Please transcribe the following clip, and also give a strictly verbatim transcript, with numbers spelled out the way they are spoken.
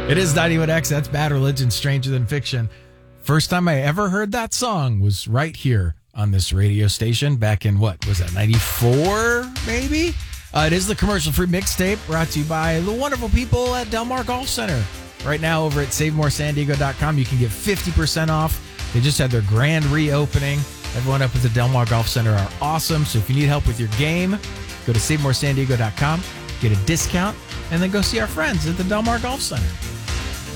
It is ninety-one X. That's Bad Religion, Stranger Than Fiction. First time I ever heard that song was right here on this radio station back in, what was that, ninety-four maybe? Uh, it is the commercial-free mixtape brought to you by the wonderful people at Del Mar Golf Center. Right now over at save more san diego dot com, you can get fifty percent off. They just had their grand reopening. Everyone up at the Del Mar Golf Center are awesome. So if you need help with your game, go to save more san diego dot com, get a discount, and then go see our friends at the Del Mar Golf Center.